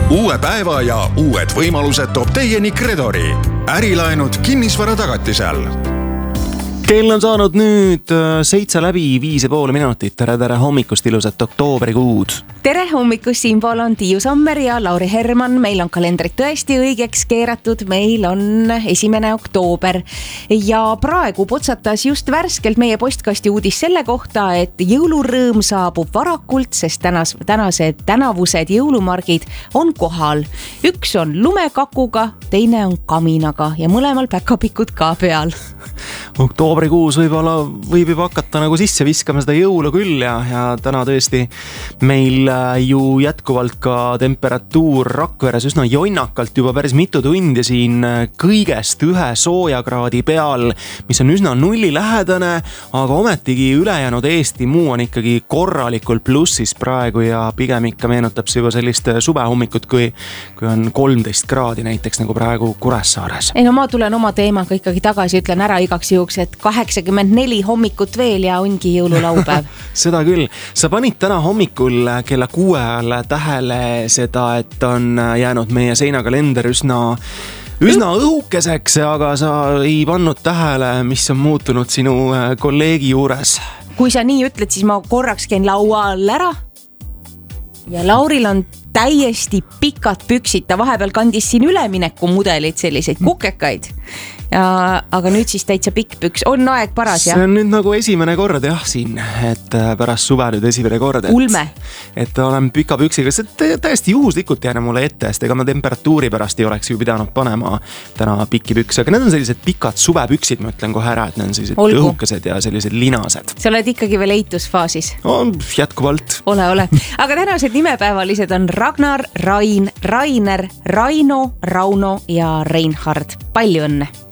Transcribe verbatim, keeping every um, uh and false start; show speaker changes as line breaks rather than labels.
Uue päeva ja uued võimalused toob teieni Credori. Ärilaenud kinnisvara tagatisel.
Kell on saanud nüüd seitse läbi viis ja poole minutit. Tere, tere hommikust, ilusat oktoobrikuud.
Tere hommikust, siinpool on Tiiu Sommer ja Lauri Herman. Meil on kalendrid tõesti õigeks keeratud. Meil on esimene oktoober ja praegu potsatas just värskelt meie postkasti uudis selle kohta, et jõulurõõm saabub varakult, sest tänas, tänased tänavused jõulumargid on kohal. Üks on lumekakuga, teine on kaminaga ja mõlemal päkapikud ka peal.
Oktoobrikuus võib-olla võib juba hakata nagu sisse viskama seda jõulu küll ja, ja täna tõesti meil ju jätkuvalt ka temperatuur Rakveres üsna jonnakalt juba päris mitu tundi siin kõigest ühe soojakraadi peal, mis on üsna nulli lähedane, aga ometigi ülejäänud Eesti muu on ikkagi korralikult plussis praegu ja pigem ikka meenutab see juba sellist suvehommikut, kui, kui on kolmteist kraadi näiteks nagu praegu Kuressaares.
Ei no ma tulen oma teemaga ikkagi tagasi, ütlen ära igaks juhuks, et kaheksakümmend neli hommikut veel ja ongi jõululaupäev.
Seda küll. Sa panid täna hommikul kella kuue ajal tähele seda, et on jäänud meie seinakalender üsna, üsna õhukeseks, aga sa ei pannud tähele, mis on muutunud sinu kolleegi juures.
Kui sa nii ütled, siis ma korraks käin laua all ära ja Lauril on täiesti pikad püksid. Ta vahepeal kandis siin ülemineku mudelid, selliseid kukekaid. Ja, aga nüüd siis täitsa pikk püks. On aeg paras, jah?
See on nüüd nagu esimene kord, jah, siin. Et pärast suve nüüd esimene kord. Et,
Ulme.
Et olen pika püksiga. See täiesti juhuslikult jääne mulle ette, sest ega ma temperatuuri pärast ei oleks ju pidanud panema täna pikki püksi. Aga need on sellised pikad suvepüksid, ma ütlen kohe ära, et need on sellised Olgu. õhukesed ja sellised linased.
Sa oled ikkagi veel eitusfaasis?
On jätkuvalt.
Ole, ole. Aga tänased nimepäevalised on Ragnar, Rain, Rainer, Raino, Rauno ja Reinhard. Palju õnne!